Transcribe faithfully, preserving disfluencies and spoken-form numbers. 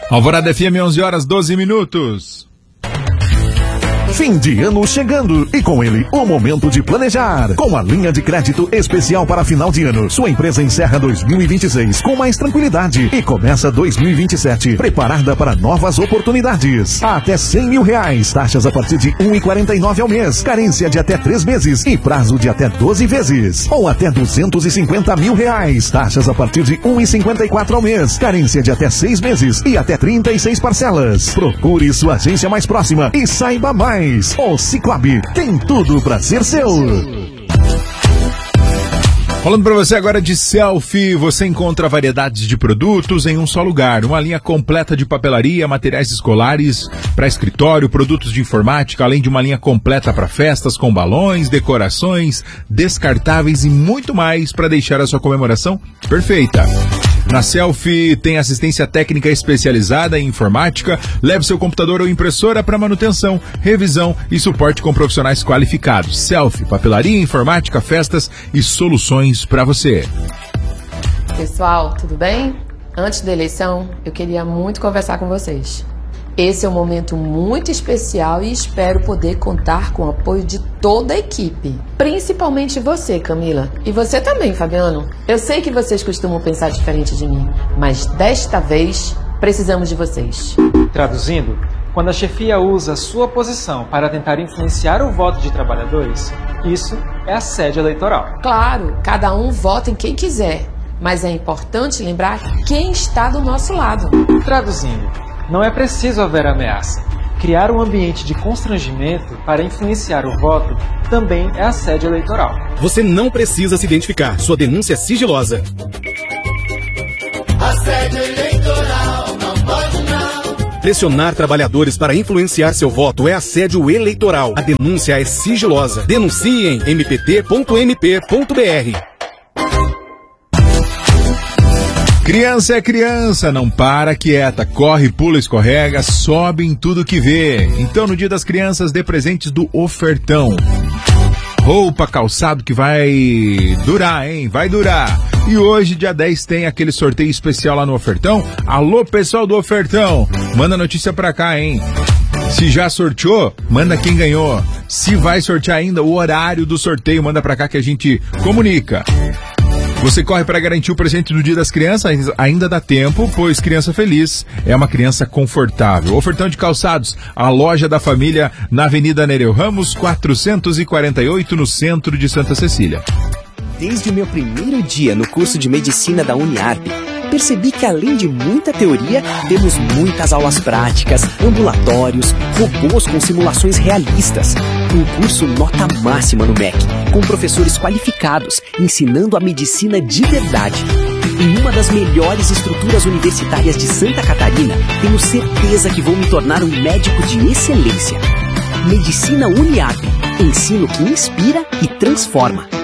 Alvorada F M, onze horas, doze minutos. Fim de ano chegando e com ele o momento de planejar. Com a linha de crédito especial para final de ano, sua empresa encerra dois mil e vinte e seis com mais tranquilidade e começa dois mil e vinte e sete preparada para novas oportunidades. Até cem mil reais, taxas a partir de um vírgula quarenta e nove ao mês, carência de até três meses e prazo de até doze vezes. Ou até duzentos e cinquenta mil reais, taxas a partir de um vírgula cinquenta e quatro ao mês, carência de até seis meses e até trinta e seis parcelas. Procure sua agência mais próxima e saiba mais. O Cicobi tem tudo para ser seu. Falando para você agora de Selfie, você encontra variedades de produtos em um só lugar. Uma linha completa de papelaria, materiais escolares para escritório, produtos de informática, além de uma linha completa para festas com balões, decorações, descartáveis e muito mais para deixar a sua comemoração perfeita. Na Selfie tem assistência técnica especializada em informática. Leve seu computador ou impressora para manutenção, revisão e suporte com profissionais qualificados. Selfie, papelaria, informática, festas e soluções para você. Pessoal, tudo bem? Antes da eleição, eu queria muito conversar com vocês. Esse é um momento muito especial e espero poder contar com o apoio de toda a equipe. Principalmente você, Camila. E você também, Fabiano. Eu sei que vocês costumam pensar diferente de mim, mas desta vez precisamos de vocês. Traduzindo, quando a chefia usa a sua posição para tentar influenciar o voto de trabalhadores, isso é assédio eleitoral. Claro, cada um vota em quem quiser, mas é importante lembrar quem está do nosso lado. Traduzindo, não é preciso haver ameaça. Criar um ambiente de constrangimento para influenciar o voto também é assédio eleitoral. Você não precisa se identificar. Sua denúncia é sigilosa. Assédio eleitoral, não pode não. Pressionar trabalhadores para influenciar seu voto é assédio eleitoral. A denúncia é sigilosa. Denuncie em m p t ponto m p ponto b r. Criança é criança, não para quieta, corre, pula, escorrega, sobe em tudo que vê. Então no Dia das Crianças dê presentes do Ofertão. Roupa, calçado que vai durar, hein? Vai durar. E hoje, dia dez, tem aquele sorteio especial lá no Ofertão. Alô, pessoal do Ofertão, manda notícia pra cá, hein? Se já sorteou, manda quem ganhou. Se vai sortear ainda, o horário do sorteio, manda pra cá que a gente comunica. Você corre para garantir o presente do Dia das Crianças, ainda dá tempo, pois criança feliz é uma criança confortável. Ofertão de calçados, a loja da família na Avenida Nereu Ramos, quatrocentos e quarenta e oito, no centro de Santa Cecília. Desde o meu primeiro dia no curso de medicina da Uniarp, percebi que além de muita teoria, temos muitas aulas práticas, ambulatórios, robôs com simulações realistas. Um curso nota máxima no M E C, com professores qualificados, ensinando a medicina de verdade. Em uma das melhores estruturas universitárias de Santa Catarina, tenho certeza que vou me tornar um médico de excelência. Medicina Uniarp, ensino que inspira e transforma.